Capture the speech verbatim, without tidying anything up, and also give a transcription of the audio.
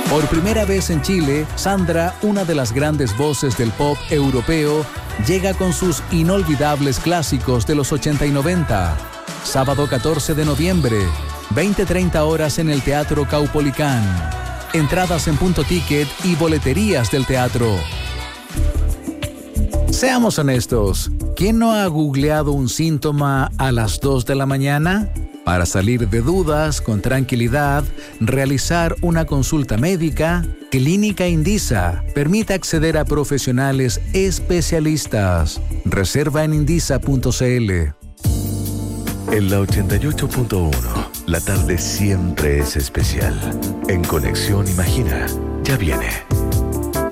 Por primera vez en Chile, Sandra, una de las grandes voces del pop europeo, llega con sus inolvidables clásicos de los ochenta y noventa. Sábado catorce de noviembre, veinte treinta horas en el Teatro Caupolicán. Entradas en Punto Ticket y boleterías del teatro. Seamos honestos, ¿quién no ha googleado un síntoma a las dos de la mañana? Para salir de dudas con tranquilidad, realizar una consulta médica, Clínica Indisa permite acceder a profesionales especialistas. Reserva en indisa punto c l. En la ochenta y ocho punto uno, la tarde siempre es especial. En Conexión Imagina, ya viene